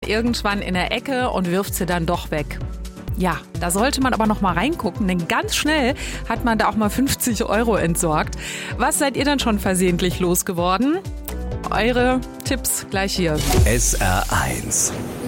irgendwann in der Ecke und wirft sie dann doch weg. Ja, da sollte man aber noch mal reingucken, denn ganz schnell hat man da auch mal 50 € entsorgt. Was seid ihr dann schon versehentlich losgeworden? Eure Tipps gleich hier. SR1